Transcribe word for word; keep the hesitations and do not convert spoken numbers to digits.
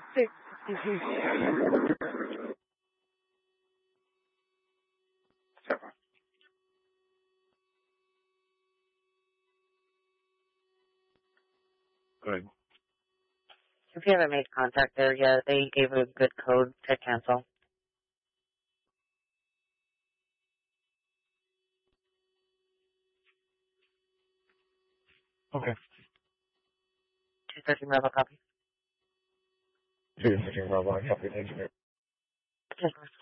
Good. If you haven't made contact there yet, they gave a good code to cancel. Okay. two thirteen Bravo copy. two thirteen Bravo, I copy. Thank you. Yes,